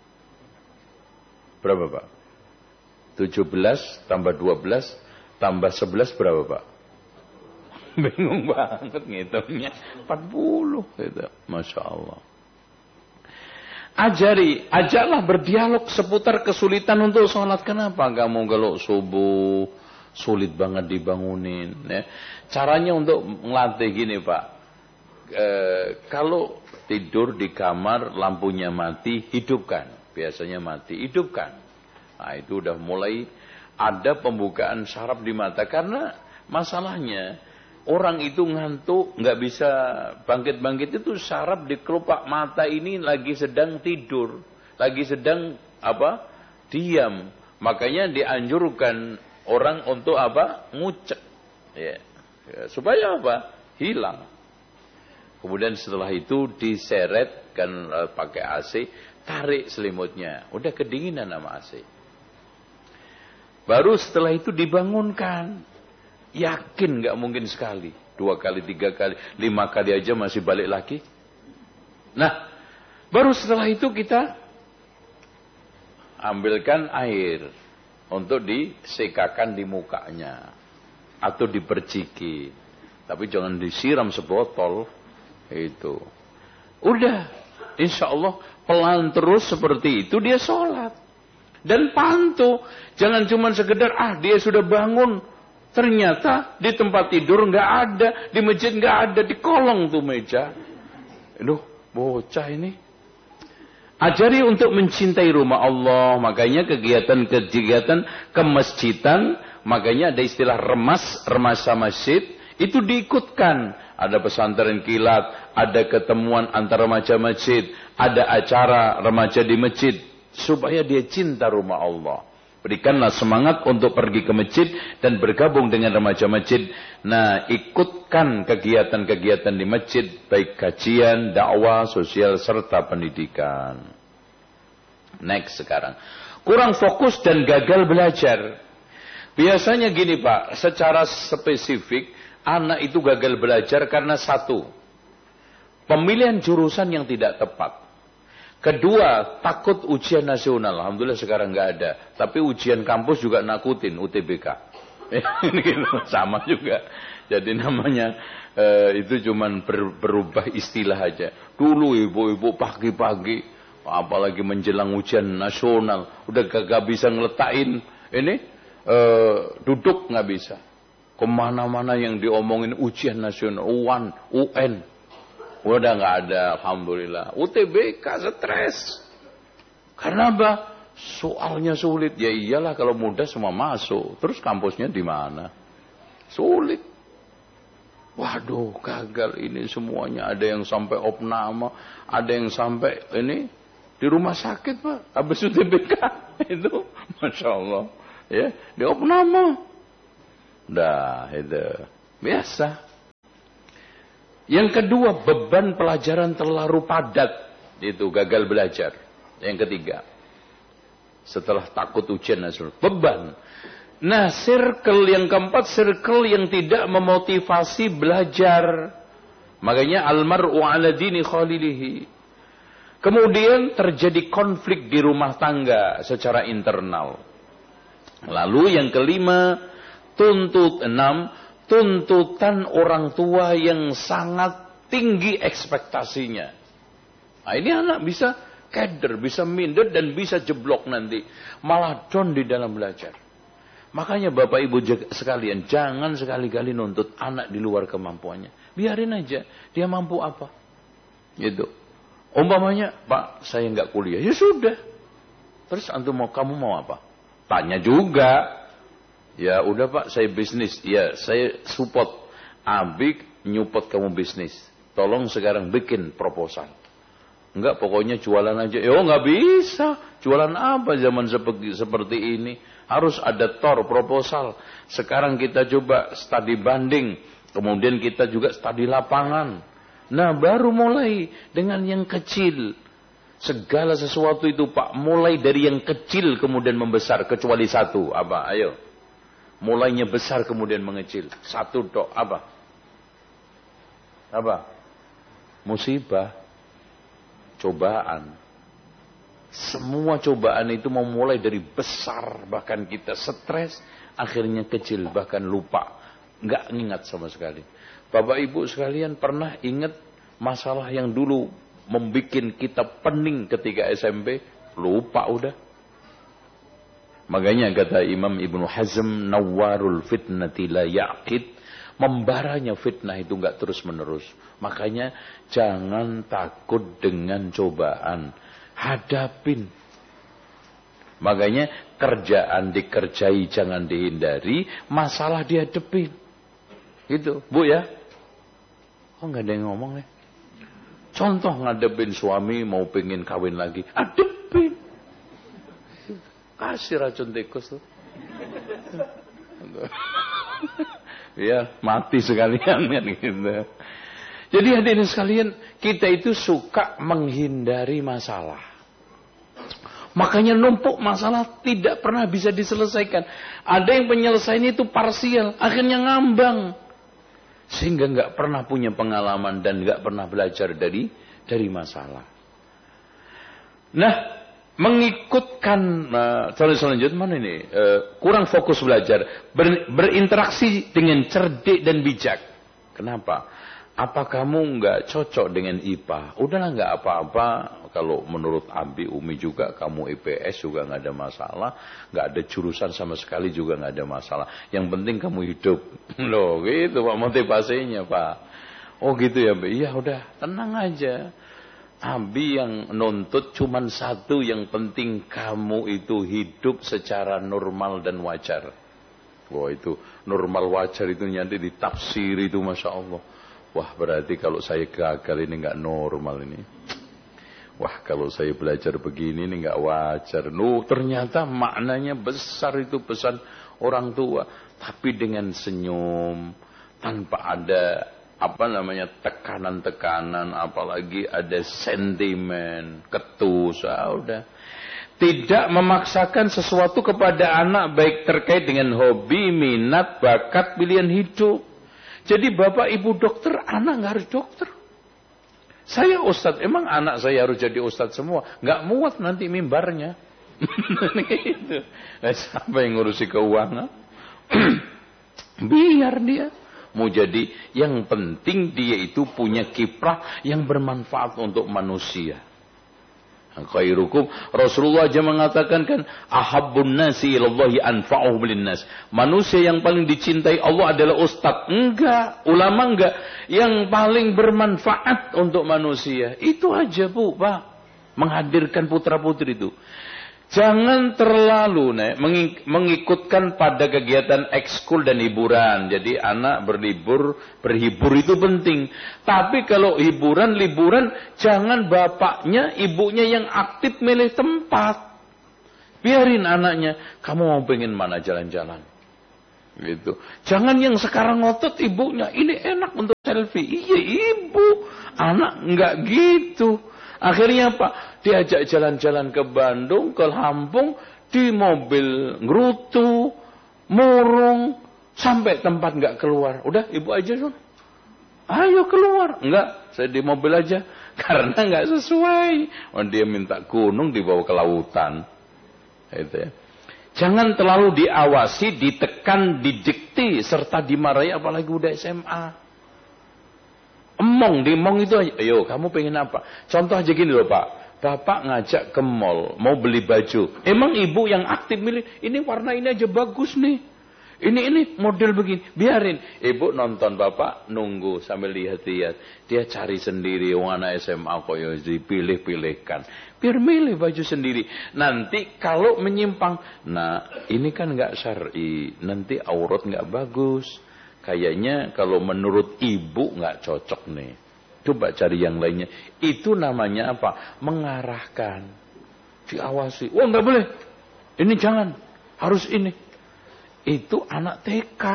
Berapa Pak? tujuh belas tambah dua belas tambah sebelas berapa Pak? Bingung banget ngitungnya. empat puluh gitu. Masya Allah. Ajari, ajaklah berdialog seputar kesulitan untuk sholat. Kenapa kamu kalau subuh sulit banget dibangunin? Ya. Caranya untuk melatih gini Pak. E, kalau tidur di kamar lampunya mati, hidupkan. Biasanya mati, hidupkan. Nah itu udah mulai ada pembukaan saraf di mata. Karena masalahnya orang itu ngantuk, nggak bisa bangkit-bangkit itu saraf di kelopak mata ini lagi sedang tidur, lagi sedang apa? Diam. Makanya dianjurkan orang untuk apa? Ngucek. Ya. Ya, supaya apa? Hilang. Kemudian setelah itu diseret kan uh, pakai A C, tarik selimutnya. Udah kedinginan sama A C. Baru setelah itu dibangunkan. Yakin nggak mungkin sekali, dua kali, tiga kali, lima kali aja masih balik lagi. Nah, baru setelah itu kita ambilkan air untuk disekakan di mukanya atau diperciki, tapi jangan disiram sebotol itu. Udah, insya Allah pelan terus seperti itu dia sholat dan pantau. Jangan cuma sekedar ah dia sudah bangun. Ternyata di tempat tidur nggak ada, di masjid nggak ada, di kolong tuh meja. Aduh, bocah ini. Ajari untuk mencintai rumah Allah. Makanya kegiatan-kegiatan kemasjidan, makanya ada istilah remas, remasa masjid, itu diikutkan. Ada pesantren kilat, ada ketemuan antar remaja masjid, ada acara remaja di masjid, supaya dia cinta rumah Allah. Berikanlah semangat untuk pergi ke masjid dan bergabung dengan remaja masjid. Nah, ikutkan kegiatan-kegiatan di masjid, baik kajian, dakwah, sosial, serta pendidikan. Next sekarang. Kurang fokus dan gagal belajar. Biasanya gini Pak, secara spesifik, anak itu gagal belajar karena satu, pemilihan jurusan yang tidak tepat. Kedua, takut ujian nasional. Alhamdulillah sekarang nggak ada. Tapi ujian kampus juga nakutin, U T B K. Sama juga. Jadi namanya eh, itu cuman ber, berubah istilah aja. Dulu ibu-ibu pagi-pagi, apalagi menjelang ujian nasional, udah gak bisa ngeletakin ini eh, duduk nggak bisa. Kemana-mana yang diomongin ujian nasional, U A N, U N. Udah nggak ada, alhamdulillah. U T B K stres. Karena apa? Soalnya sulit. Ya iyalah kalau mudah semua masuk. Terus kampusnya di mana? Sulit. Waduh, gagal ini semuanya. Ada yang sampai opname, ada yang sampai ini di rumah sakit, Pak. Habis U T B K itu, Masya Allah. Ya, di opname. Dah, itu biasa. Yang kedua, beban pelajaran terlalu padat. Itu gagal belajar. Yang ketiga, setelah takut ujian nasional, beban. Nah, circle yang keempat, circle yang tidak memotivasi belajar. Makanya almar'u ala dini khalilihi. Kemudian terjadi konflik di rumah tangga secara internal. Lalu yang kelima, tuntut enam, tuntutan orang tua yang sangat tinggi ekspektasinya. Nah, ini anak bisa keder, bisa minder, dan bisa jeblok nanti. Malah down di dalam belajar. Makanya Bapak Ibu sekalian, jangan sekali-kali nuntut anak di luar kemampuannya. Biarin aja, dia mampu apa. Gitu. Umpamanya, Pak, saya nggak kuliah. Ya sudah. Terus antum mau, kamu mau apa? Tanya juga. Ya udah Pak, saya bisnis. Ya, saya support. Abik nyupport kamu bisnis. Tolong sekarang bikin proposal. Enggak, pokoknya jualan aja. Oh, nggak bisa. Jualan apa zaman seperti, seperti ini? Harus ada tor, proposal. Sekarang kita coba studi banding. Kemudian kita juga studi lapangan. Nah, baru mulai dengan yang kecil. Segala sesuatu itu, Pak, mulai dari yang kecil kemudian membesar. Kecuali satu. Apa? Ayo. Mulainya besar kemudian mengecil. Satu dok. Apa? Apa? Musibah. Cobaan. Semua cobaan itu memulai dari besar, bahkan kita stres, akhirnya kecil, bahkan lupa, nggak ingat sama sekali. Bapak Ibu sekalian pernah ingat masalah yang dulu membuat kita pening ketika S M P? Lupa udah. Makanya kata Imam Ibnu Hazm, nawarul fitnati la yaqid, membaranya fitnah itu nggak terus menerus. Makanya jangan takut dengan cobaan. Hadapin. Makanya kerjaan dikerjai, jangan dihindari. Masalah dihadapin. Gitu, Bu ya. Oh, nggak ada yang ngomong nih. Contoh ngadepin suami mau pengen kawin lagi. Hadapin. Kasih racun tikus tuh. Ya, mati sekalian kan gitu. Jadi hadirin sekalian, kita itu suka menghindari masalah. Makanya numpuk masalah tidak pernah bisa diselesaikan. Ada yang penyelesaiannya itu parsial, akhirnya ngambang. Sehingga nggak pernah punya pengalaman dan nggak pernah belajar dari dari masalah. Nah, mengikutkan uh, selanjutnya mana ini? Uh, kurang fokus belajar, ber, berinteraksi dengan cerdik dan bijak. Kenapa? Apa kamu nggak cocok dengan I P A? Udahlah nggak apa-apa. Kalau menurut Abi, Umi juga kamu I P S juga nggak ada masalah. Nggak ada jurusan sama sekali juga nggak ada masalah. Yang penting kamu hidup. Loh gitu Pak motivasinya Pak. Oh gitu ya Mbak. Iya udah tenang aja. Abi yang nuntut cuman satu, yang penting kamu itu hidup secara normal dan wajar. Wah itu normal wajar itu nanti ditafsir itu Masya Allah. Wah berarti kalau saya gagal ini nggak normal ini. Wah kalau saya belajar begini ini nggak wajar. Nuh ternyata maknanya besar itu pesan orang tua. Tapi dengan senyum, tanpa ada apa namanya tekanan-tekanan, apalagi ada sentimen, ketus, ah, udah. Tidak memaksakan sesuatu kepada anak baik terkait dengan hobi, minat, bakat, pilihan hidup. Jadi bapak ibu dokter, anak nggak harus dokter. Saya ustadz, emang anak saya harus jadi ustadz semua? Nggak muat nanti mimbarnya. Gitu. Siapa yang ngurusi keuangan? Biar dia. Mau jadi, yang penting dia itu punya kiprah yang bermanfaat untuk manusia. Khairukum, Rasulullah aja mengatakan kan, ahabbun nasi ilallahi anfa'uhum linnas. Manusia yang paling dicintai Allah adalah ustaz. Enggak, ulama enggak. Yang paling bermanfaat untuk manusia. Itu aja Bu, Pak. Menghadirkan putra-putri itu. Jangan terlalu nek mengikutkan pada kegiatan ekskul dan hiburan. Jadi anak berlibur, berhibur itu penting. Tapi kalau hiburan, liburan, jangan bapaknya, ibunya yang aktif milih tempat. Biarin anaknya, kamu mau pengen mana jalan-jalan. Gitu. Jangan yang sekarang ngotot ibunya, ini enak untuk selfie. Iya ibu, anak enggak gitu. Akhirnya apa? Diajak jalan-jalan ke Bandung, ke Lampung, di mobil ngerutu, murung, sampai tempat nggak keluar. Udah, ibu aja dong. Ayo keluar. Enggak, saya di mobil aja. Karena nggak sesuai. Oh, dia minta gunung dibawa ke lautan. Itu ya. Jangan terlalu diawasi, ditekan, didikti, serta dimarahi, apalagi udah S M A. Emong, dimong itu aja. Ayo, kamu pengen apa? Contoh aja gini loh Pak. Bapak ngajak ke mall, mau beli baju. Emang ibu yang aktif milih, ini warna ini aja bagus nih. Ini, ini model begini. Biarin. Ibu nonton, Bapak nunggu sambil lihat-lihat. Dia cari sendiri, warna S M A kok ya dipilih-pilihkan. Biar milih baju sendiri. Nanti kalau menyimpang, nah ini kan nggak syar'i. Nanti aurat nggak bagus. Kayaknya kalau menurut ibu nggak cocok nih. Coba cari yang lainnya. Itu namanya apa? Mengarahkan. Diawasi. Wah nggak boleh. Ini jangan. Harus ini. Itu anak T K.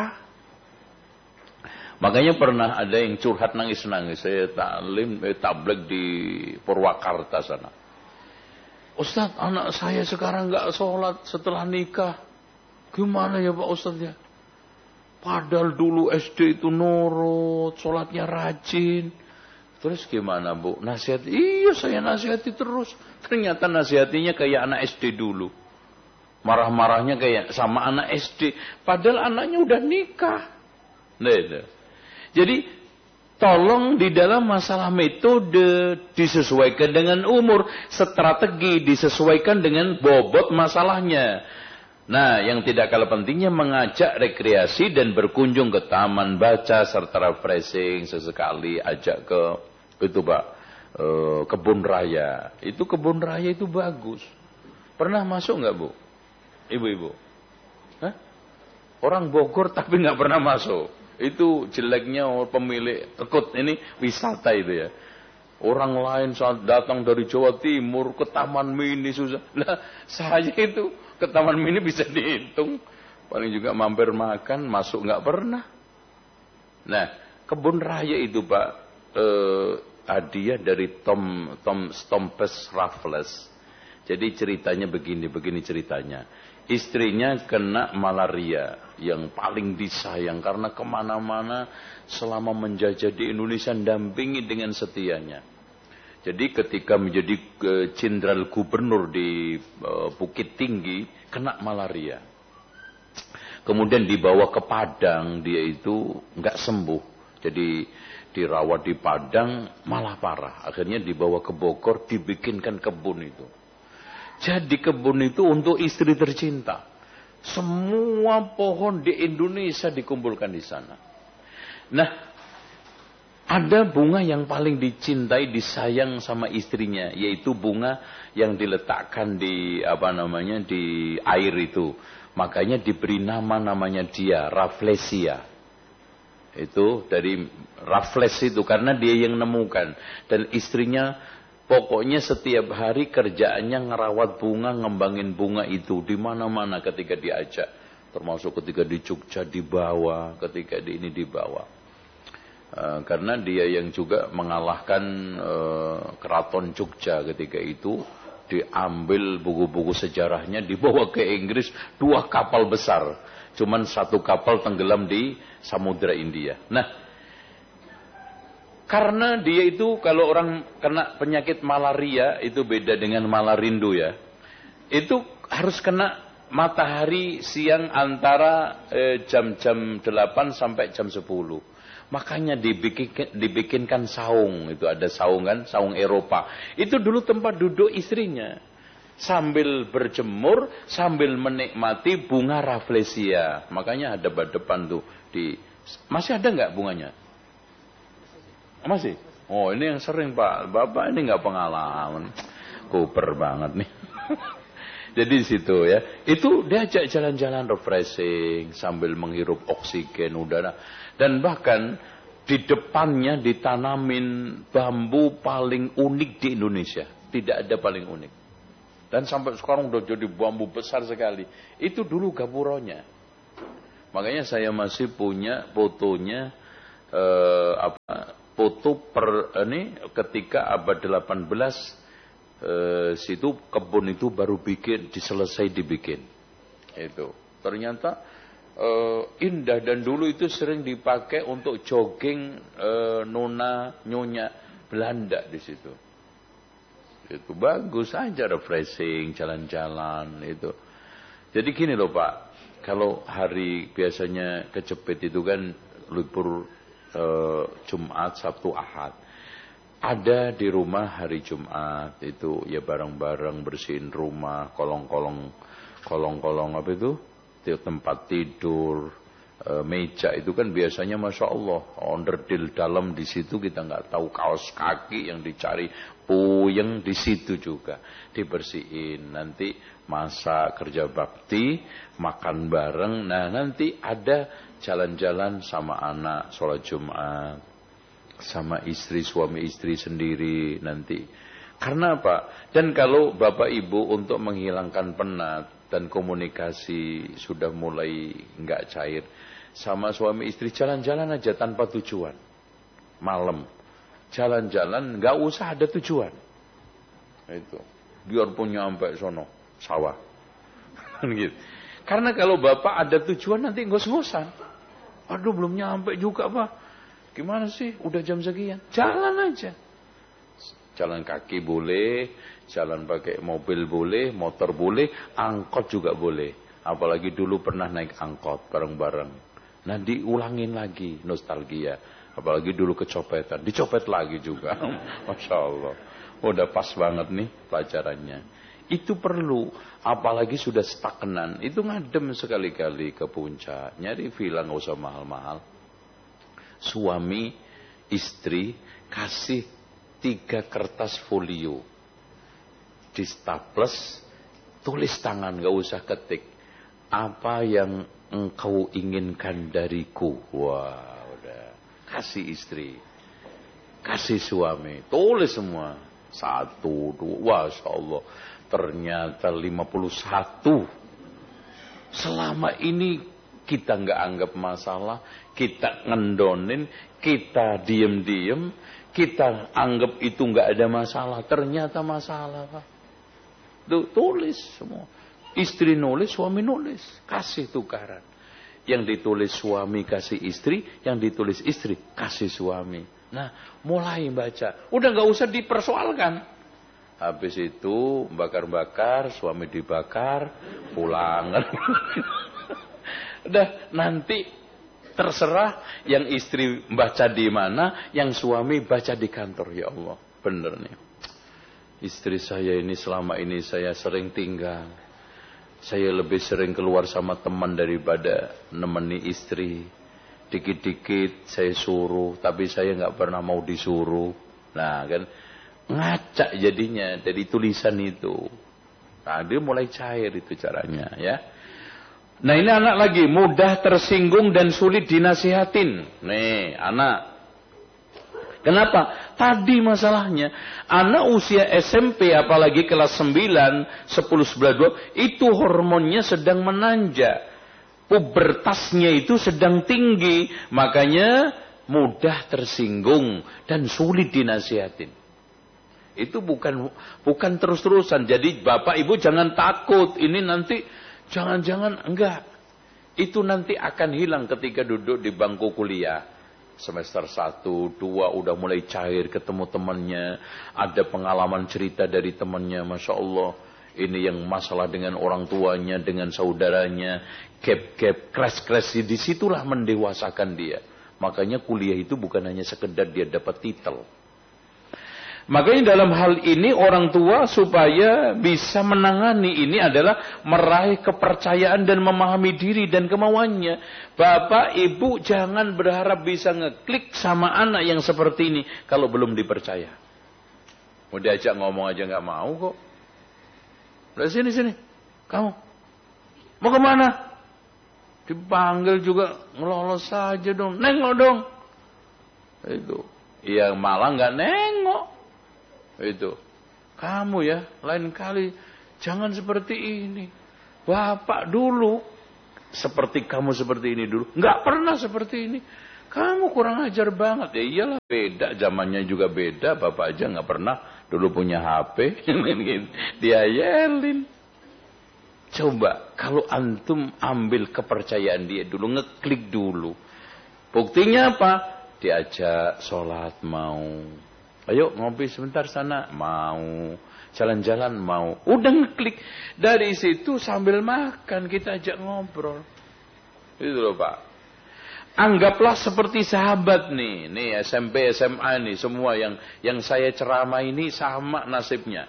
Makanya pernah ada yang curhat nangis-nangis. Saya taklim, eh, tabligh di Purwakarta sana. Ustaz, anak saya sekarang nggak sholat setelah nikah. Gimana ya Pak Ustaz ya? Padahal dulu S D itu nurut, sholatnya rajin. Terus gimana Bu? Nasihat? Iya saya nasihati terus. Ternyata nasihatinya kayak anak S D dulu. Marah-marahnya kayak sama anak S D. Padahal anaknya udah nikah. Nah, itu. Jadi tolong di dalam masalah metode disesuaikan dengan umur. Strategi disesuaikan dengan bobot masalahnya. Nah, yang tidak kalah pentingnya mengajak rekreasi dan berkunjung ke taman baca serta refreshing sesekali, ajak ke itu Pak, e, kebun raya. Itu kebun raya itu bagus. Pernah masuk nggak Bu? Ibu-ibu? Hah? Orang Bogor tapi nggak pernah masuk. Itu jeleknya pemilik tekut ini wisata itu ya. Orang lain saat datang dari Jawa Timur ke Taman Mini susah. Nah, saya itu ke Taman Mini bisa dihitung. Paling juga mampir makan, masuk nggak pernah. Nah, kebun raya itu Pak, eh, hadiah dari Tom Tom Stompes Raffles. Jadi ceritanya begini, begini ceritanya. Istrinya kena malaria yang paling disayang karena kemana-mana selama menjajah di Indonesia dampingi dengan setianya. Jadi ketika menjadi jenderal gubernur di uh, Bukit Tinggi kena malaria. Kemudian dibawa ke Padang, dia itu nggak sembuh. Jadi dirawat di Padang malah parah. Akhirnya dibawa ke Bogor, dibikinkan kebun itu. Jadi kebun itu untuk istri tercinta. Semua pohon di Indonesia dikumpulkan di sana. Nah, ada bunga yang paling dicintai, disayang sama istrinya, yaitu bunga yang diletakkan di apa namanya di air itu. Makanya diberi nama namanya dia Rafflesia. Itu dari Raffles itu karena dia yang nemukan, dan istrinya pokoknya setiap hari kerjaannya ngerawat bunga, ngembangin bunga itu di mana-mana ketika diajak. Termasuk ketika di Jogja dibawa, ketika di ini dibawa. Uh, karena dia yang juga mengalahkan uh, keraton Jogja ketika itu. Diambil buku-buku sejarahnya, dibawa ke Inggris dua kapal besar. Cuman satu kapal tenggelam di Samudra India. Nah, karena dia itu kalau orang kena penyakit malaria itu beda dengan malarindu ya. Itu harus kena matahari siang antara eh, jam-jam delapan sampai jam sepuluh. Makanya dibikin, dibikinkan saung. Itu ada saung kan, saung Eropa. Itu dulu tempat duduk istrinya. Sambil berjemur, sambil menikmati bunga Rafflesia. Makanya ada depan tuh. Di, masih ada nggak bunganya? Masih? Oh ini yang sering Pak. Bapak ini nggak pengalaman. Kuper banget nih. Jadi situ ya, itu diajak jalan-jalan refreshing sambil menghirup oksigen udara. Dan bahkan di depannya ditanamin bambu paling unik di Indonesia. Tidak ada paling unik. Dan sampai sekarang udah jadi bambu besar sekali. Itu dulu gapuronya. Makanya saya masih punya fotonya, eh, apa, foto per ini ketika abad delapan belas. Uh, situ kebun itu baru bikin, diselesai dibikin. Itu ternyata uh, indah dan dulu itu sering dipakai untuk jogging uh, nona nyonya Belanda di situ. Itu bagus aja refreshing, jalan-jalan itu. Jadi gini loh Pak, kalau hari biasanya Kejepit itu kan libur uh, Jumat, Sabtu, Ahad. Ada di rumah hari Jumat itu ya bareng-bareng bersihin rumah, kolong-kolong, kolong-kolong apa itu, tempat tidur, e, meja itu kan biasanya masya Allah onderdil dalam di situ kita nggak tahu, kaos kaki yang dicari, puyeng di situ juga dibersihin. Nanti masak, kerja bakti, makan bareng. Nah nanti ada jalan-jalan sama anak, sholat Jumat. Sama istri, suami istri sendiri nanti. Karena apa? Dan kalau bapak ibu untuk menghilangkan penat dan komunikasi sudah mulai nggak cair, sama suami istri jalan-jalan aja tanpa tujuan. Malam jalan-jalan nggak usah ada tujuan. Itu biarpun nyampe sono sawah. Gitu. Karena kalau bapak ada tujuan nanti ngos-ngosan. Aduh belum nyampe juga Pak. Gimana sih? Udah jam sekian. Jalan aja. Jalan kaki boleh, jalan pakai mobil boleh, motor boleh, angkot juga boleh. Apalagi dulu pernah naik angkot bareng-bareng. Nah diulangin lagi nostalgia. Apalagi dulu kecopetan, dicopet lagi juga. Masya Allah. Udah pas banget nih pelajarannya. Itu perlu, apalagi sudah stagnan. Itu ngadem sekali-kali ke puncak. Nyari villa nggak usah mahal-mahal. Suami, istri, kasih tiga kertas folio. Di staples, tulis tangan, gak usah ketik. Apa yang engkau inginkan dariku? Wah, udah. Kasih istri. Kasih suami. Tulis semua. Satu, dua, Masya Allah. Ternyata lima puluh satu. Selama ini kita nggak anggap masalah, kita ngendonin, kita diem-diem, kita anggap itu nggak ada masalah. Ternyata masalah, Pak. Tuh, tulis semua. Istri nulis, suami nulis, kasih tukaran. Yang ditulis suami kasih istri, yang ditulis istri kasih suami. Nah, mulai baca. Udah nggak usah dipersoalkan. Habis itu bakar-bakar, suami dibakar, pulang. Udah nanti terserah yang istri baca di mana, yang suami baca di kantor. Ya Allah, bener nih. Istri saya ini selama ini saya sering tinggal. Saya lebih sering keluar sama teman daripada nemeni istri. Dikit-dikit saya suruh, tapi saya nggak pernah mau disuruh. Nah kan, ngacak jadinya dari tulisan itu. Nah dia mulai cair itu caranya ya. Nah ini anak lagi, mudah tersinggung dan sulit dinasihatin. Nih anak. Kenapa? Tadi masalahnya, anak usia S M P apalagi kelas sembilan, sepuluh, sebelas, dua belas, itu hormonnya sedang menanjak. Pubertasnya itu sedang tinggi. Makanya mudah tersinggung dan sulit dinasihatin. Itu bukan bukan terus-terusan. Jadi bapak ibu jangan takut. Ini nanti jangan-jangan enggak. Itu nanti akan hilang ketika duduk di bangku kuliah. Semester satu, dua udah mulai cair ketemu temannya. Ada pengalaman cerita dari temannya. Masya Allah. Ini yang masalah dengan orang tuanya, dengan saudaranya. Gap-gap, clash-clash. Disitulah mendewasakan dia. Makanya kuliah itu bukan hanya sekedar dia dapat titel. Makanya dalam hal ini orang tua supaya bisa menangani ini adalah meraih kepercayaan dan memahami diri dan kemauannya. Bapak, ibu jangan berharap bisa ngeklik sama anak yang seperti ini kalau belum dipercaya. Mau diajak ngomong aja nggak mau kok. Udah sini sini. Kamu mau kemana? Dipanggil juga ngelolos saja dong. Nengok dong. Itu. Iya malah nggak nengok. Itu. Kamu ya lain kali jangan seperti ini. Bapak dulu seperti kamu seperti ini dulu. Nggak pernah seperti ini. Kamu kurang ajar banget. Ya iyalah beda. Zamannya juga beda. Bapak aja nggak pernah dulu punya H P. Dia yelin. Coba kalau antum ambil kepercayaan dia dulu, ngeklik dulu. Buktinya apa? Diajak sholat mau. Ayo ngopi sebentar sana mau. Jalan-jalan mau. Udah ngeklik. Dari situ sambil makan kita ajak ngobrol. Itu loh Pak. Anggaplah seperti sahabat nih. Nih S M P, S M A nih. Semua yang yang saya ceramah ini sama nasibnya.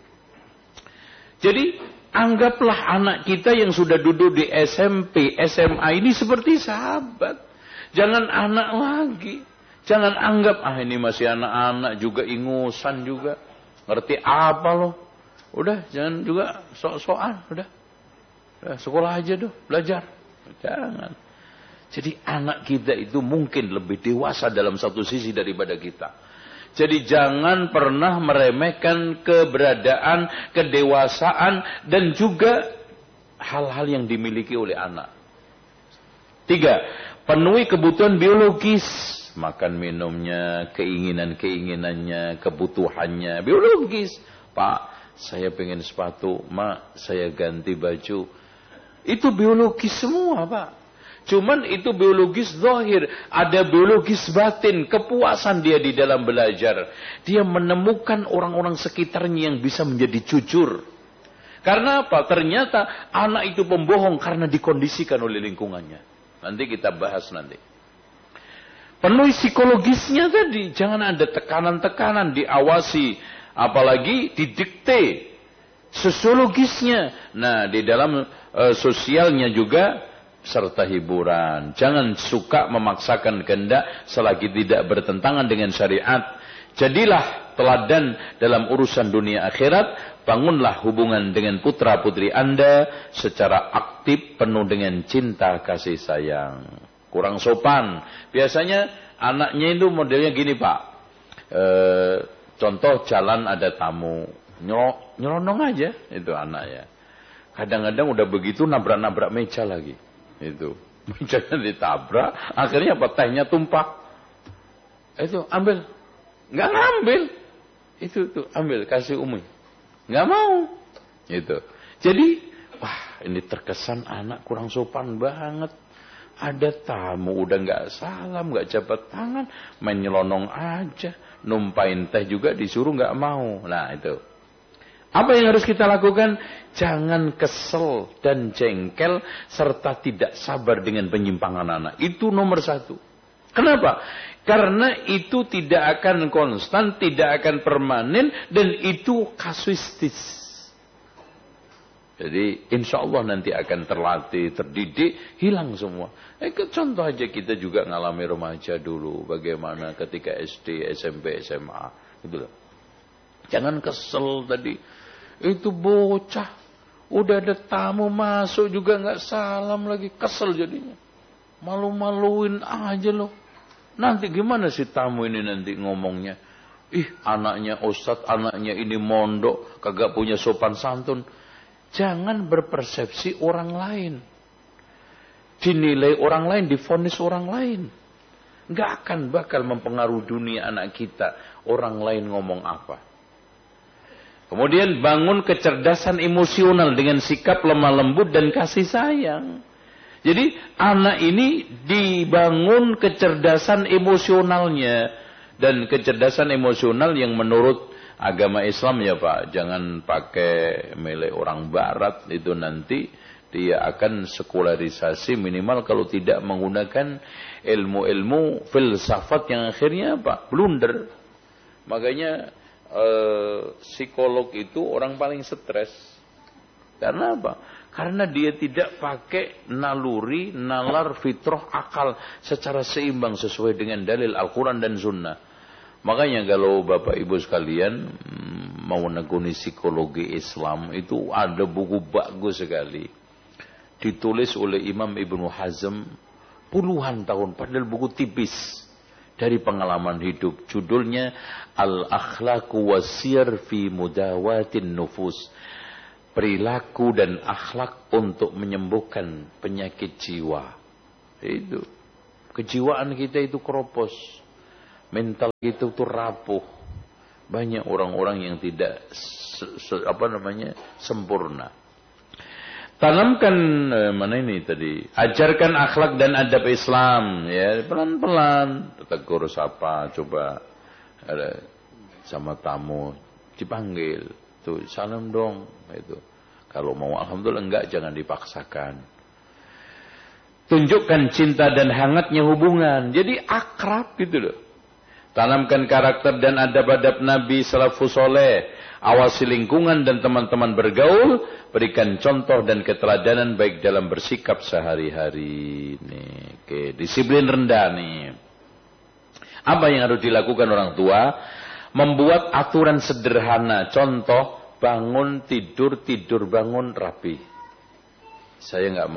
Jadi anggaplah anak kita yang sudah duduk di S M P, S M A ini seperti sahabat. Jangan anak lagi. Jangan anggap, ah ini masih anak-anak juga, ingusan juga. Ngerti apa loh. Udah, jangan juga sok-sokan. Udah. Udah, sekolah aja tuh, belajar. Jangan. Jadi anak kita itu mungkin lebih dewasa dalam satu sisi daripada kita. Jadi jangan pernah meremehkan keberadaan, kedewasaan, dan juga hal-hal yang dimiliki oleh anak. Tiga, penuhi kebutuhan biologis. Makan minumnya, keinginan-keinginannya, kebutuhannya, biologis. Pak, saya pengen sepatu. Mak, saya ganti baju. Itu biologis semua Pak. Cuman itu biologis zahir, ada biologis batin, kepuasan dia di dalam belajar. Dia menemukan orang-orang sekitarnya yang bisa menjadi jujur. Karena apa? Ternyata anak itu pembohong karena dikondisikan oleh lingkungannya. Nanti kita bahas nanti. Penuhi psikologisnya tadi, jangan ada tekanan-tekanan, diawasi, apalagi didikte sosiologisnya. Nah, di dalam uh, sosialnya juga serta hiburan. Jangan suka memaksakan kehendak selagi tidak bertentangan dengan syariat. Jadilah teladan dalam urusan dunia akhirat. Bangunlah hubungan dengan putra-putri Anda secara aktif, penuh dengan cinta kasih sayang. Kurang sopan. Biasanya anaknya itu modelnya gini Pak. E, contoh jalan ada tamu. Nyelonong aja itu anaknya. Kadang-kadang udah begitu nabrak-nabrak meja lagi. Itu mejanya ditabrak, akhirnya apa, tehnya tumpah. Itu ambil, nggak ngambil, itu tuh ambil kasih Umi, nggak mau. Itu. Jadi, wah ini terkesan anak kurang sopan banget. Ada tamu udah nggak salam, nggak jabat tangan, main nyelonong aja, numpain teh juga disuruh nggak mau. Nah itu. Apa yang harus kita lakukan? Jangan kesel dan jengkel serta tidak sabar dengan penyimpangan anak. Itu nomor satu. Kenapa? Karena itu tidak akan konstan, tidak akan permanen, dan itu kasuistis. Jadi insya Allah nanti akan terlatih, terdidik, hilang semua. Eh, contoh aja kita juga ngalami remaja dulu. Bagaimana ketika S D, S M P, S M A. Gitu loh. Jangan kesel tadi. Itu bocah, udah ada tamu masuk juga nggak salam lagi, kesel jadinya, malu-maluin aja loh. Nanti gimana sih tamu ini nanti ngomongnya? Ih, anaknya ustadz, anaknya ini mondok, kagak punya sopan santun. Jangan berpersepsi orang lain, dinilai orang lain, divonis orang lain. Nggak akan bakal mempengaruhi dunia anak kita. Orang lain ngomong apa? Kemudian bangun kecerdasan emosional dengan sikap lemah lembut dan kasih sayang. Jadi anak ini dibangun kecerdasan emosionalnya. Dan kecerdasan emosional yang menurut agama Islam ya Pak. Jangan pakai milik orang barat. Itu nanti dia akan sekularisasi minimal kalau tidak menggunakan ilmu-ilmu filsafat yang akhirnya Pak blunder. Makanya Uh, psikolog itu orang paling stres. Karena apa? Karena dia tidak pakai naluri, nalar, fitrah, akal secara seimbang sesuai dengan dalil Al-Quran dan Sunnah. Makanya kalau Bapak Ibu sekalian mau menekuni psikologi Islam itu ada buku bagus sekali. Ditulis oleh Imam Ibnu Hazm puluhan tahun, padahal buku tipis dari pengalaman hidup. Judulnya Al-Akhlaqu Wasir fi Mudawatin Nufus. Perilaku dan akhlak untuk menyembuhkan penyakit jiwa. Itu. Kejiwaan kita itu keropos. Mental kita itu rapuh. Banyak orang-orang yang tidak se, se, apa namanya sempurna. Tanamkan eh, mana ini tadi? Ajarkan akhlak dan adab Islam, ya pelan-pelan. Tegur sapa, coba ada sama tamu dipanggil, tuh salam dong, itu. Kalau mau alhamdulillah, enggak jangan dipaksakan. Tunjukkan cinta dan hangatnya hubungan, jadi akrab gitu loh. Tanamkan karakter dan adab-adab Nabi salafus soleh. Awasi lingkungan dan teman-teman bergaul. Berikan contoh dan keteladanan baik dalam bersikap sehari-hari. Nih, oke, disiplin rendah nih. Apa yang harus dilakukan orang tua? Membuat aturan sederhana. Contoh, bangun, tidur, tidur, bangun, rapi. Saya nggak